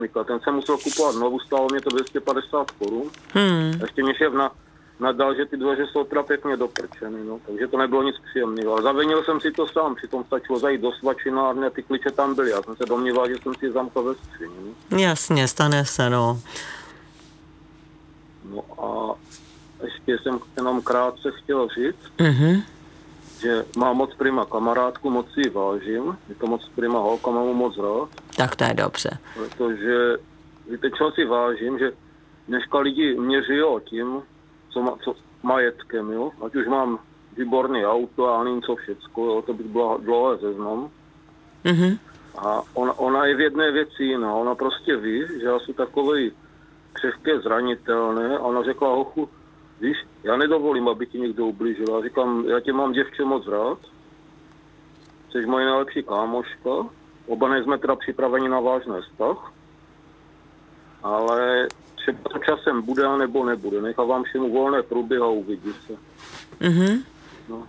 Ten jsem musel kupovat znovu, stálo mě to 250 korun. Ještě mě šéf nadal, že ty dveře jsou teda pěkně doprčeny, no. Takže to nebylo nic příjemného. Ale zavinil jsem si to sám, přitom stačilo zajít do svačinárny a ty klíče tam byly. Já jsem se domníval, že jsem si zamkl ve skříni. No. Jasně, stane se, no. No a ještě jsem jenom krátce chtěl říct, že mám moc prima kamarádku, moc si vážím. Je to moc prima holka, mám moc rád. Tak to je dobře. Protože, víte, čeho si vážím, že dneska lidi měří tím, co majetkem, jo. Ať už mám výborný auto a nevím co všecko, jo, to bych byla dlouhé seznam. A ona je v jedné věci jiná. Ona prostě ví, že já jsem takovej křehké, zranitelné, a ona řekla, hochu, víš, já nedovolím, aby ti někdo ublížil. Já říkám, já tě mám, děvče, moc rád. Jsi moje nejlepší kámoška. Oba nejsme teda připraveni na vážný vztah. Ale třeba to časem bude, a nebo nebude. Nechávám všemu volné průběh a uvidí se. No.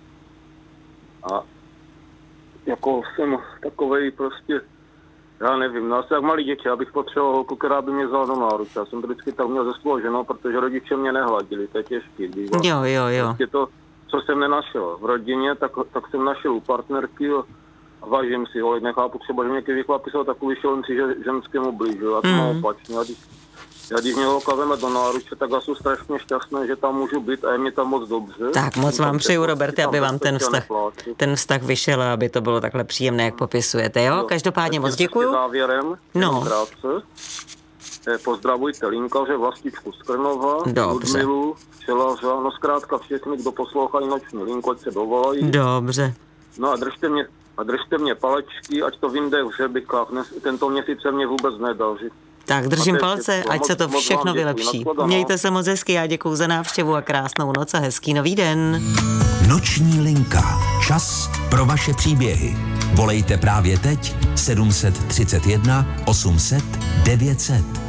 A jako jsem takovej prostě, já nevím, no asi jak malý děti, já bych potřeboval holku, která by mě vzala do náruče. Já jsem to vždycky tak měl ze svou ženou, protože rodiče mě nehladili, to je těžký. Bývá. Jo. Prostě to, co jsem nenašel v rodině, tak jsem našel u partnerky a vážím si ho, nechápu třeba, že mě když chlapi jsou takový šelenci, že ženskému blížil, a to má opačně. Já když mě holka veme do náruče, tak já jsem strašně šťastný, že tam můžu být a je mě tam moc dobře. Tak moc vám přeju, Roberte, aby vám ten vztah vyšel a aby to bylo takhle příjemné, jak popisujete, jo? Každopádně moc děkuju. Závěrem, krátce. Pozdravujte linkaře, Vlastičku z Krnova, Ludmilu, včelaře, no zkrátka všechny, kdo poslouchají noční linku, ať se dovolají. Dobře. No a držte mě palečky, ať to vyjde v hřebikách. Tento měsíc se mě vůbec nedaří. Tak držím palce, ať se to všechno vylepší. Mějte se moc hezky, já děkuju za návštěvu a krásnou noc a hezký nový den. Noční linka. Čas pro vaše příběhy. Volejte právě teď 731 800 900.